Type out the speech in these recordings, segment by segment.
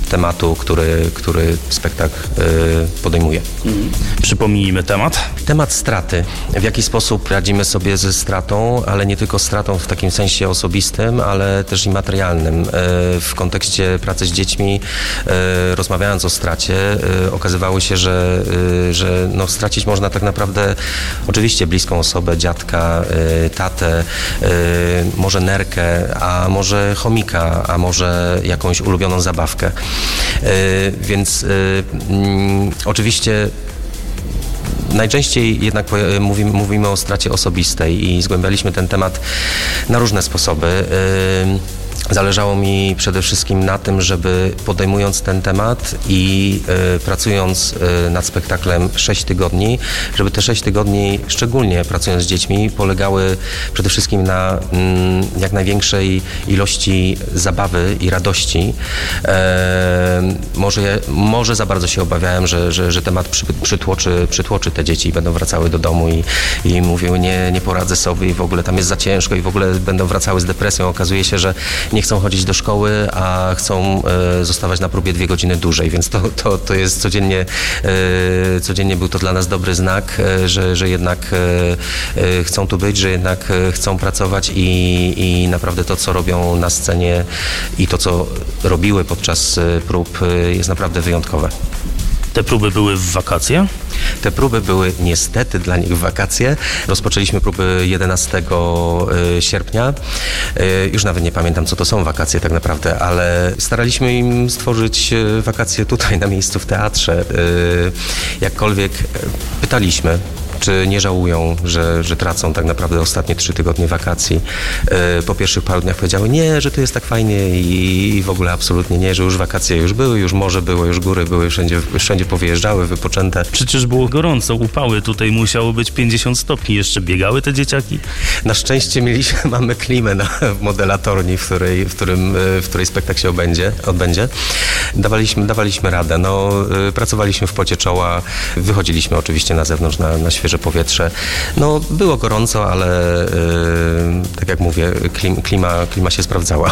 tematu, który spektakl podejmuje. Przypomnijmy temat. Temat straty. W jaki sposób radzimy sobie ze stratą, ale nie tylko stratą w takim sensie osobistym, ale też i materialnym. W kontekście pracy z dziećmi, rozmawiając o stracie, okazywało się, że stracić można tak naprawdę oczywiście bliską osobę, dziadka, tatę, może nerkę, a może chomika, a może jakąś ulubioną zabawkę. Więc oczywiście najczęściej jednak mówimy o stracie osobistej i zgłębialiśmy ten temat na różne sposoby. Zależało mi przede wszystkim na tym, żeby podejmując ten temat i pracując nad spektaklem 6 tygodni, żeby te 6 tygodni, szczególnie pracując z dziećmi, polegały przede wszystkim na jak największej ilości zabawy i radości. Może za bardzo się obawiałem, że temat przytłoczy te dzieci i będą wracały do domu i mówiły, nie poradzę sobie i w ogóle tam jest za ciężko i w ogóle będą wracały z depresją. Okazuje się, że nie chcą chodzić do szkoły, a chcą zostawać na próbie 2 godziny dłużej, więc to jest codziennie był to dla nas dobry znak, że jednak chcą tu być, że jednak chcą pracować i naprawdę to, co robią na scenie i to, co robiły podczas prób, jest naprawdę wyjątkowe. Te próby były w wakacje? Te próby były niestety dla nich w wakacje. Rozpoczęliśmy próby 11 sierpnia. Już nawet nie pamiętam, co to są wakacje tak naprawdę, ale staraliśmy im stworzyć wakacje tutaj na miejscu w teatrze. Jakkolwiek pytaliśmy, czy nie żałują, że tracą tak naprawdę ostatnie 3 tygodnie wakacji. Po pierwszych paru dniach powiedziały, nie, że tu jest tak fajnie i w ogóle absolutnie nie, że już wakacje już były, już morze było, już góry były, wszędzie powyjeżdżały, wypoczęte. Przecież było gorąco, upały, tutaj musiało być 50 stopni, jeszcze biegały te dzieciaki? Na szczęście mamy klimę w modelatorni, w której spektakl się odbędzie. Dawaliśmy radę, pracowaliśmy w pocie czoła, wychodziliśmy oczywiście na zewnątrz, na świeże powietrze. Było gorąco, ale tak jak mówię, klima się sprawdzała.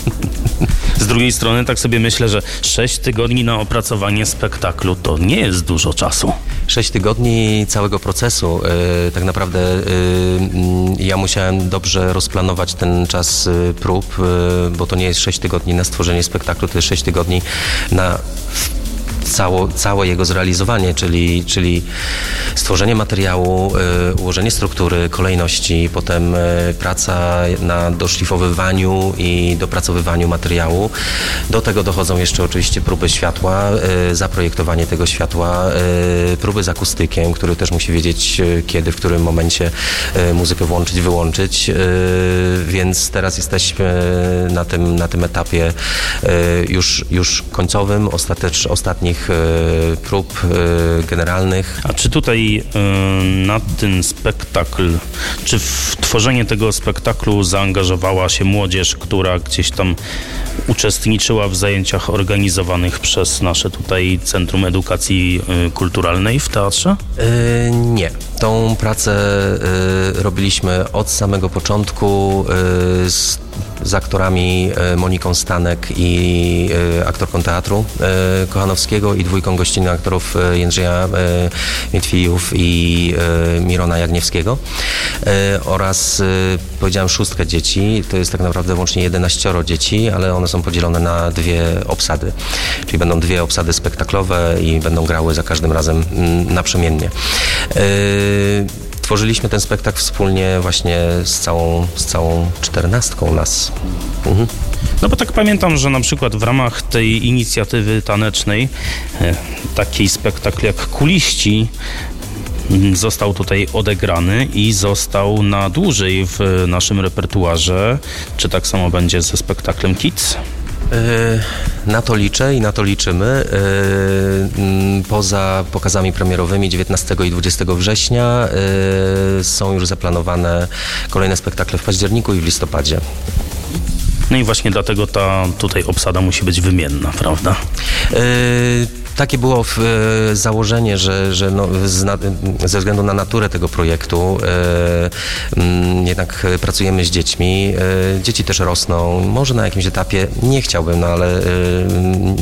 Z drugiej strony tak sobie myślę, że 6 tygodni na opracowanie spektaklu to nie jest dużo czasu. 6 tygodni całego procesu. Tak naprawdę ja musiałem dobrze rozplanować ten czas prób, bo to nie jest 6 tygodni na stworzenie spektaklu, to jest 6 tygodni na całe jego zrealizowanie, czyli stworzenie materiału, ułożenie struktury, kolejności, potem praca na doszlifowywaniu i dopracowywaniu materiału. Do tego dochodzą jeszcze oczywiście próby światła, zaprojektowanie tego światła, próby z akustykiem, który też musi wiedzieć kiedy, w którym momencie muzykę włączyć, wyłączyć, więc teraz jesteśmy na tym etapie już końcowym, ostatnich prób generalnych. A czy tutaj na ten spektakl, czy w tworzenie tego spektaklu zaangażowała się młodzież, która gdzieś tam uczestniczyła w zajęciach organizowanych przez nasze tutaj Centrum Edukacji Kulturalnej w teatrze? Nie. Tą pracę robiliśmy od samego początku z aktorami Moniką Stanek i aktorką teatru Kochanowskiego i 2 gościnnych aktorów Jędrzeja Mietwijów i Mirona Jagniewskiego oraz powiedziałem 6 dzieci, to jest tak naprawdę łącznie 11 dzieci, ale one są podzielone na 2 obsady, czyli będą 2 obsady spektaklowe i będą grały za każdym razem naprzemiennie. Tworzyliśmy ten spektakl wspólnie właśnie z całą 14 nas. Mhm. No bo tak pamiętam, że na przykład w ramach tej inicjatywy tanecznej taki spektakl jak Kuliści został tutaj odegrany i został na dłużej w naszym repertuarze. Czy tak samo będzie ze spektaklem Kids? Na to liczę i na to liczymy. Poza pokazami premierowymi 19 i 20 września są już zaplanowane kolejne spektakle w październiku i w listopadzie. No i właśnie dlatego ta tutaj obsada musi być wymienna, prawda? Takie było założenie, że ze względu na naturę tego projektu jednak pracujemy z dziećmi. Dzieci też rosną. Może na jakimś etapie nie chciałbym, ale